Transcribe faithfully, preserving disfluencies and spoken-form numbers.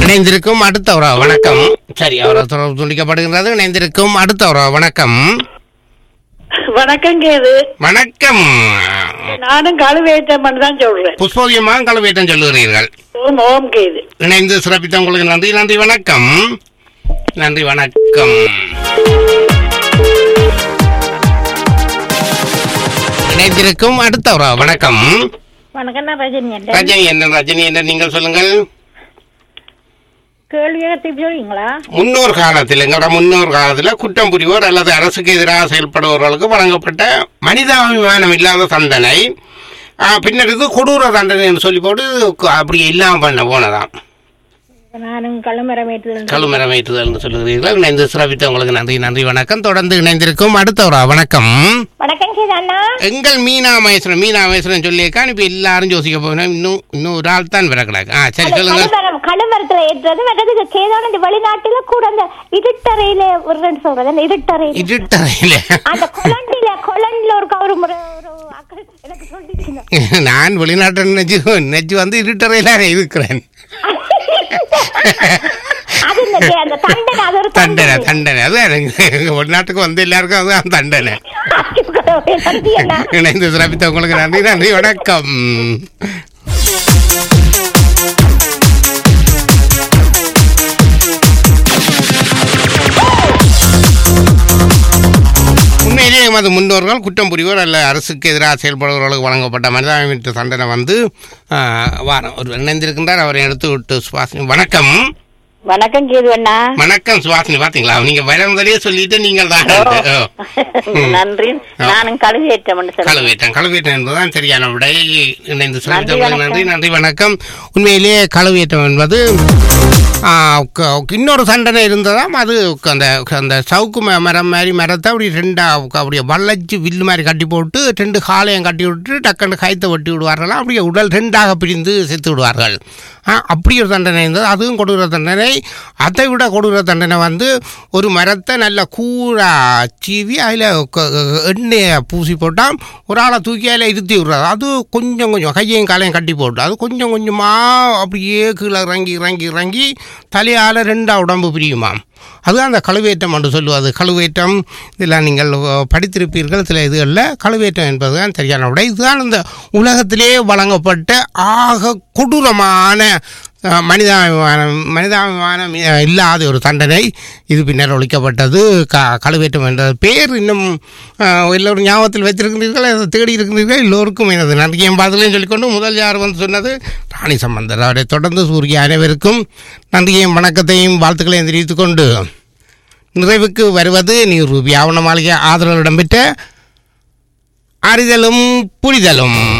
இணைந்திருக்கும் அடுத்த ஒரு வணக்கம். சரி, அவரை துண்டிக்கப்படுகின்றது. இணைந்திருக்கும் அடுத்த ஒரு வணக்கம். வணக்கம் கேது. வணக்கம். நானும் கழுவேற்றம் தான் சொல்றேன். புஷ்போதியமா கழுவேற்றம் சொல்லுகிறீர்கள். ஓம் ஓம் கேது. இணைந்து சிறப்பித்த உங்களுக்கு நன்றி. நன்றி வணக்கம். நன்றி வணக்கம். இணைந்திருக்கும் அடுத்த ஒரு வணக்கம். வணக்கம், நான் ரஜினி. ரஜினி என்ன ரஜினி என்ன நீங்கள் சொல்லுங்கள். கேள்வியாக திருப்பி சொல்றீங்களா? முன்னோர் காலத்தில் எங்களோட முன்னோர் காலத்தில் குற்றம் புரிவோர் அல்லது அரசுக்கு எதிராக செயல்படுபவர்களுக்கு வழங்கப்பட்ட மனிதாபிமானம் இல்லாத தண்டனை, பின்னர் இது கொடூர தண்டனை என்று சொல்லி போட்டு அப்படி எல்லாம் பண்ண போனதான் நானும் கழுமரமேற்றுதல் கழுமரமேற்றுதல் என்று சொல்லுகிறீர்கள். இணைந்து சிறப்பித்த உங்களுக்கு நன்றி. நன்றி வணக்கம். தொடர்ந்து இணைந்திருக்கும் அடுத்த ஒரு வணக்கம். வணக்கம் கேதாண்ணா. எங்கள் மீனா மகேஸ்வரன் மீனா மகேஸ்வரன் சொல்லியிருக்கா. இப்ப எல்லாரும் யோசிக்க போகணும். இன்னும் இன்னும் ஒரு ஆள் தான் விறக்கிறாங்க. ஆ சரி சொல்லுங்க. கழுமரத்துல ஏற்றது மற்றது கேதான வெளிநாட்டுல கூட அந்த இருட்டறையில ஒரு சொல்றது இருட்டறையில இருட்டறையில அந்த கொலண்டில கொலண்டில ஒரு கவரு முறை எனக்கு சொல்லிட்டீங்க. நான் வெளிநாட்டு நினைச்சு நினைச்சு வந்து இருட்டறையில இருக்கிறேன். தண்டனை தண்டனை அது வெளிநாட்டுக்கு வந்து எல்லாருக்கும் அதுதான் தண்டனை. இணைந்து சிறப்பித்த உங்களுக்கு நன்றி. நன்றி வணக்கம். உண்மையிலேயே எமது முன்னோர்கள் குற்றம் புரிவோர் அல்ல அரசுக்கு எதிராக செயல்படுபவர்களுக்கு வழங்கப்பட்ட மனிதாபிமான தண்டனை வந்து வாரம் ஒரு இணைந்திருக்கின்றார். அவரை எடுத்து விட்டு சுவாசினி. வணக்கம். வணக்கம் கேதுவண்ணா. வணக்கம் சுவாசினி. பாத்தீங்களா, நீங்க வரமுதலே சொல்லிட்டு நீங்கள் தான் நன்றி. நானும் கழுவேற்றம் கழுவேற்றம் கழுவேற்றம் என்பதுதான் சரியான விடை. இணைந்து சொல்லிட்டு நன்றி. நன்றி வணக்கம். உண்மையிலேயே கழுவேற்றம் என்பது இன்னொரு தண்டனை இருந்ததாம். அது அந்த அந்த சவுக்கு மரம் மாதிரி மரத்தை அப்படி ரெண்டா அப்படியே வளைச்சு வில்லு மாதிரி கட்டி போட்டு ரெண்டு காலையும் கட்டி விட்டு டக்குன்னு கைத்தை வெட்டி விடுவார்கள். அப்படியே உடல் ரெண்டாக பிரிந்து செத்து விடுவார்கள். அப்படி ஒரு தண்டனை இருந்தது. அதுவும் கொடூர தண்டனை. அதை விட கொடூர தண்டனை வந்து ஒரு மரத்தை நல்ல கூழா சீவி அதில் எண்ணெயை பூசி போட்டால் ஒரு ஆளை தூக்கி அதில் இருத்தி விடுறாரு. அது கொஞ்சம் கொஞ்சம் கையையும் காலையும் கட்டி போட்டு அது கொஞ்சம் கொஞ்சமாக அப்படியே கீழே இறங்கி இறங்கி இறங்கி தலையால் ரெண்டா உடம்பு பிரியுமாம். அதுதான் அந்த கழுவேற்றம் என்று சொல்லுவது. கழுவேற்றம் இதெல்லாம் நீங்கள் படித்திருப்பீர்கள் சில இதுகளில். கழுவேற்றம் என்பது தான் சரியான விடை. இதுதான் இந்த உலகத்திலே வழங்கப்பட்ட ஆக கொடூரமான மனிதாபிமானம் மனிதாபிமானம் இல்லாத ஒரு தண்டனை. இது பின்னர் ஒழிக்கப்பட்டது. க கழுவேற்றம் என்ற பேர் இன்னும் எல்லோரும் ஞாபகத்தில் வைத்திருக்கிறீர்கள், அதை தேடி இருக்கிறீர்கள். எல்லோருக்கும் எனது நன்றியும் பதிலையும் சொல்லிக்கொண்டு முதல் யார் வந்து சொன்னது ராணி சம்பந்தர். அவரை தொடர்ந்து சூரிய அனைவருக்கும் நன்றியையும் வணக்கத்தையும் வாழ்த்துக்களையும் தெரிவித்துக் கொண்டு நிறைவுக்கு வருவது நீர் ரூபி ஆவண மாளிகை ஆதரவு இடம்பெற்ற அறிதலும் புரிதலும்.